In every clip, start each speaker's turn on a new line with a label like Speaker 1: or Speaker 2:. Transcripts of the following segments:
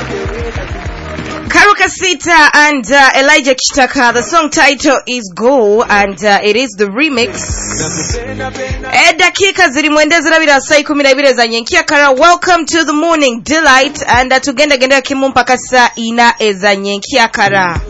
Speaker 1: Karuka Sita and Elijah Kitaka. The song title is Go, and it is the remix. Dakika zilimwendeza labda saa 12 za nyenkia kara. Welcome to the morning delight, and tugenda kimu mpaka saa 4 za nyenkia kara.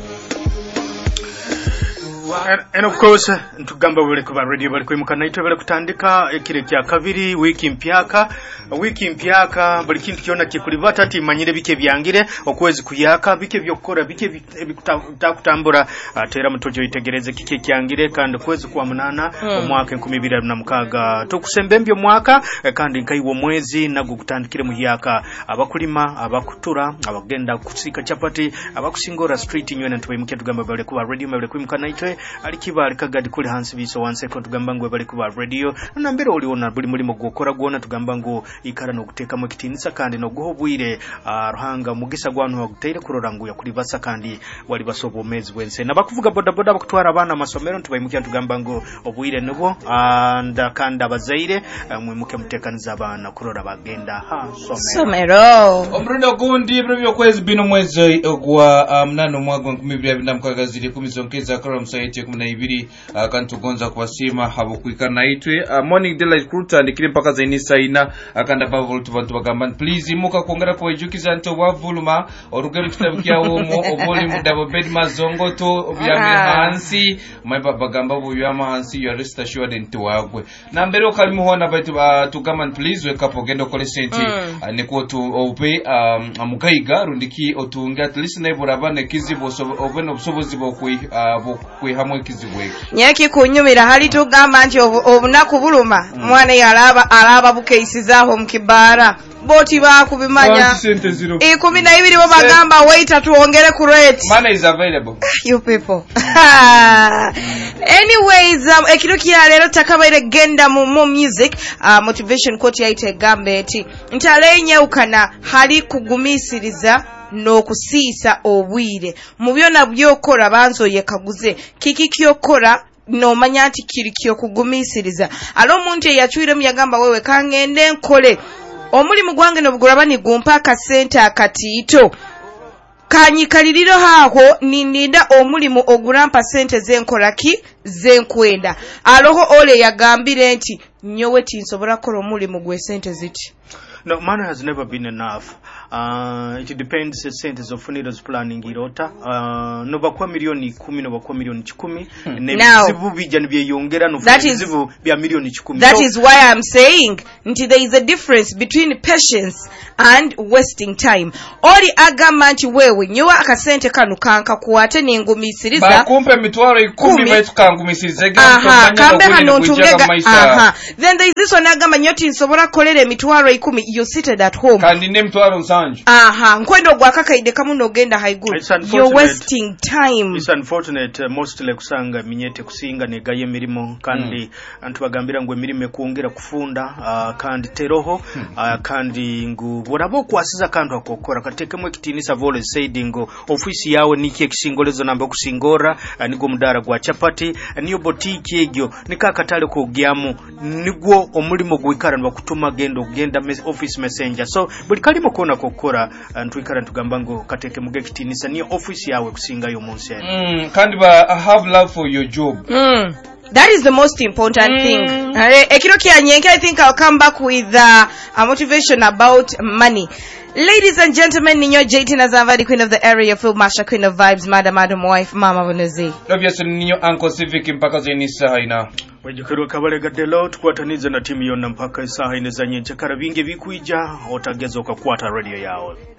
Speaker 2: And of course ntugamba bule kuba radio bali kwimuka naitwe bali kutandika ekire kya kabiri wiki mpyaka buli kintu kyona kikulibata ati manyire bike byangire okwezi kuyaka bike byokora bike bitakutambura atera mutojo itegereze kike kyangire kandi kwezi kwa munana omwaka 2026 tukusembembyo mwaka kandi nkaiwo mwezi nago kutandikire mu yaka abakulima abakutura abagenda kusika chapati abakusingora street nywena ntwe tugamba bali kuba radio bali kwimuka naitwe alikiba alikagadi kuli hansi biso wanse ko tugamba ngo bali kuba radio nambere oliona buli mulimo gukora gwona tugamba ngo ikara no guteka mu kitinisa kandi no guhobwire ruhanga mugisa gwanu waguteire kurora ngo yakuri basa kandi wali basobo mezi wense nabakuvuga boda bakutwara abana amasomero ntubayimukiya tugamba ngo obwire nubo ndakanda abazaire mwimuke mutekaniza abana kurora bagenda
Speaker 1: somero
Speaker 3: omrundo gundi byo kwezi bino mwezi ogwa mnano mwagwa 2026 kumizonkeza kora msaiti 12 kantugonza kubasima habukwika naitwe morning delight kruta ndikire mpaka zaini saina akanda bavulu tubantu bagamba please imuka kuongera kwa ejukiza nto wavuluma orugero kitabukya womo oboli mudabo bed mazongo to byame hansi maiba bagamba buyama hansi you are rest assured nto wagwe na mbere okalimu hona baitu tugamba please wake up ogendo kole senti neko to ope amukaiga rundiki otunga at least naibura bane kizibo obeno busobozi bokwe hamwe kizibwe
Speaker 1: nyaki kunyumira hali tugamba nti obunaku buluma mwana yalaba bukeisizaho mukibara boti bakubimanya 12 bo bagamba wait atuongere ku rate
Speaker 3: money is available
Speaker 1: you people anyways ekirukia lero takabaire genda mu music motivation quote yaite gambe eti ntalenye ukana hali kugumisiriza no kusiisa obwire mu byona byokora banzoye kaguze kiki kyokora no manyati kiri kyo kugumisiriza alo muntu yachwire mu yagamba wewe kangende nkole omulimu gwange no bugurabani gumpa akasente akatiito kanyikaliriro haho ninida omulimu ogurampa sente zenkolaki zenkwenda aloho ole yagambire nti nyowe tinsobora kola omulimu gwe sente ziti.
Speaker 2: No, money has never been enough. It depends the centers of Funidos planning irota. No bakwa milioni 10 no bakwa milioni 10. Nebizibu bijana byeyongera no bizibu bya milioni 10.
Speaker 1: That is why I'm saying there is a difference between patience and wasting time. Oli agamba nti wewe nyowa akasente kanu kanka kuwate ningumisiriza.
Speaker 3: Bakumpe mitwaro 10 baitu kangumisiriza
Speaker 1: kambe hano ntungega. Then there is this one agamba nyoti nsobora kolere mitwaro 10. You seated at home.
Speaker 3: Kandi ne mitwaro nsanju.
Speaker 1: Nkwendo gwakakaide kamu nogenda haiguru. You're wasting time.
Speaker 2: It's unfortunate mostly kusanga minyete kusinga negaye mirimo kandi antubagambira ngo emirime kuongera kufunda kandi teroho kandi ngu borabo kwasiza kandi akokora katekemwe kitinisa vole said ngo office yawe niki ekisingolezo namba kusingora nigo mudara gwa chapati niyo boutique egyo nikakatale ko gyamu nigwo omulimo gwikara bakutuma genda office messenger so buli kalimo kona kokora ntwikara ntugamba ngo kateke muge kitinisa niyo office yawe kusinga yo munsi
Speaker 3: kandi ba have love for your job.
Speaker 1: That is the most important thing. Ekiroki anyenke, I think I'll come back with a motivation about money. Ladies and gentlemen, Ninyo JT Nazavadi, queen of the area, Phil Masha, queen of vibes, madam wife, mama Vunazi.
Speaker 3: Obviously, Ninyo Uncle Civic mpaka zeni sahaina.
Speaker 2: Wajukuru kabalega delo tukwataniza na timu yona mpaka sahaina za nyenche karabinge vikuija otagezo kwa kwata radio yao.